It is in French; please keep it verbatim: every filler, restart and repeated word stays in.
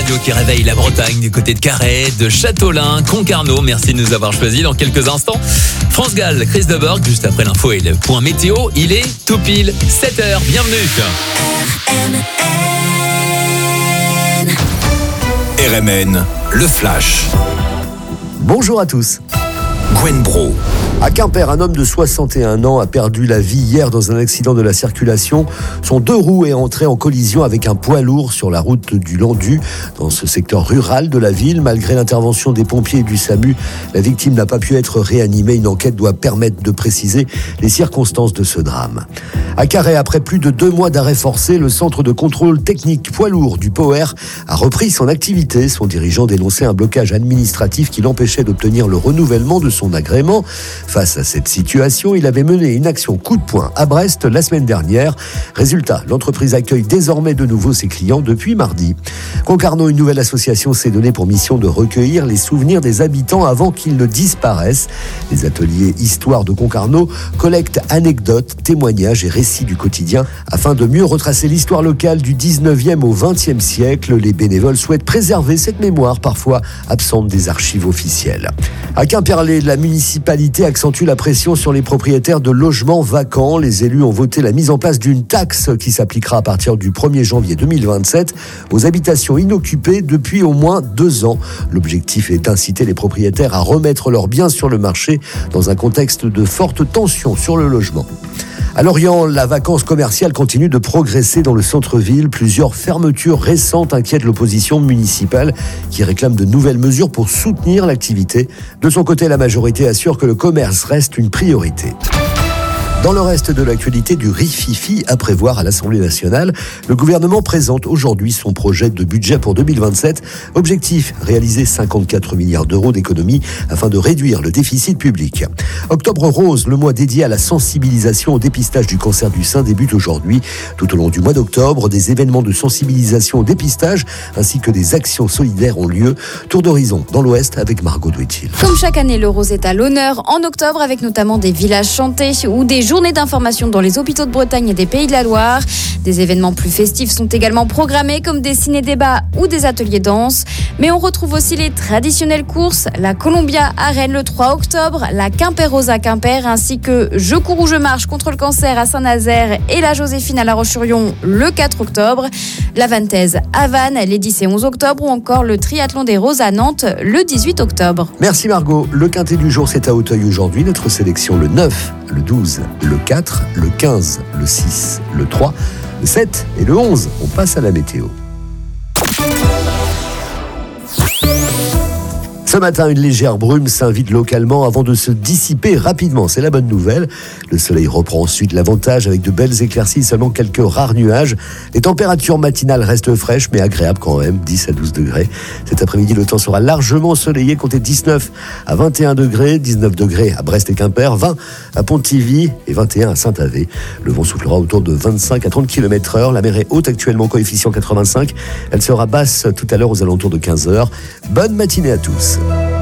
radio qui réveille la Bretagne du côté de Carhaix, de Châteaulin, Concarneau. Merci de nous avoir choisis. Dans quelques instants, France Gall, Chris Deborg, juste après l'info et le point météo. Il est tout pile sept heures. Bienvenue. R M N, le flash. Bonjour à tous. Gwen Bro. À Quimper, un homme de soixante et un ans a perdu la vie hier dans un accident de la circulation. Son deux roues est entré en collision avec un poids lourd sur la route du Landu, dans ce secteur rural de la ville. Malgré l'intervention des pompiers et du SAMU, la victime n'a pas pu être réanimée. Une enquête doit permettre de préciser les circonstances de ce drame. À Carhaix, après plus de deux mois d'arrêt forcé, le centre de contrôle technique poids lourd du P O R a repris son activité. Son dirigeant dénonçait un blocage administratif qui l'empêchait d'obtenir le renouvellement de son agrément. Face à cette situation, il avait mené une action coup de poing à Brest la semaine dernière. Résultat, l'entreprise accueille désormais de nouveau ses clients depuis mardi. Concarneau, une nouvelle association s'est donnée pour mission de recueillir les souvenirs des habitants avant qu'ils ne disparaissent. Les ateliers Histoire de Concarneau collectent anecdotes, témoignages et récits du quotidien afin de mieux retracer l'histoire locale du dix-neuvième au vingtième siècle. Les bénévoles souhaitent préserver cette mémoire parfois absente des archives officielles. À Quimperlé, la municipalité accentue la pression sur les propriétaires de logements vacants. Les élus ont voté la mise en place d'une taxe qui s'appliquera à partir du premier janvier deux mille vingt-sept aux habitations inoccupées depuis au moins deux ans. L'objectif est d'inciter les propriétaires à remettre leurs biens sur le marché dans un contexte de forte tension sur le logement. À Lorient, la vacance commerciale continue de progresser dans le centre-ville. Plusieurs fermetures récentes inquiètent l'opposition municipale qui réclame de nouvelles mesures pour soutenir l'activité. De son côté, la majorité assure que le commerce reste une priorité. Dans le reste de l'actualité du rififi à prévoir à l'Assemblée nationale, le gouvernement présente aujourd'hui son projet de budget pour deux mille vingt-sept. Objectif, réaliser cinquante-quatre milliards d'euros d'économies afin de réduire le déficit public. Octobre rose, le mois dédié à la sensibilisation au dépistage du cancer du sein débute aujourd'hui. Tout au long du mois d'octobre, des événements de sensibilisation au dépistage ainsi que des actions solidaires ont lieu. Tour d'horizon dans l'Ouest avec Margot Douetil. Comme chaque année, le rose est à l'honneur en octobre avec notamment des villages chantés ou des journées d'information dans les hôpitaux de Bretagne et des Pays de la Loire. Des événements plus festifs sont également programmés comme des ciné-débats ou des ateliers danse. Mais on retrouve aussi les traditionnelles courses, la Columbia à Rennes le trois octobre, la Quimper Rose à Quimper ainsi que Je cours ou je marche contre le cancer à Saint-Nazaire et la Joséphine à La Roche-sur-Yon le quatre octobre, la Vantaise à Vannes les dix et onze octobre ou encore le triathlon des Roses à Nantes le dix-huit octobre. Merci Margot. Le quintet du jour, c'est à Auteuil aujourd'hui. Notre sélection le neuf, le douze, le quatre, le quinze, le six, le trois, le sept et le onze. On passe à la météo. Ce matin, une légère brume s'invite localement avant de se dissiper rapidement. C'est la bonne nouvelle. Le soleil reprend ensuite l'avantage avec de belles éclaircies, seulement quelques rares nuages. Les températures matinales restent fraîches mais agréables quand même, dix à douze degrés. Cet après-midi, le temps sera largement ensoleillé, comptez dix-neuf à vingt et un degrés, dix-neuf degrés à Brest et Quimper, vingt à Pontivy et vingt et un à Saint-Avé. Le vent soufflera autour de vingt-cinq à trente kilomètres heure. La mer est haute actuellement, coefficient quatre-vingt-cinq. Elle sera basse tout à l'heure aux alentours de quinze heures. Bonne matinée à tous.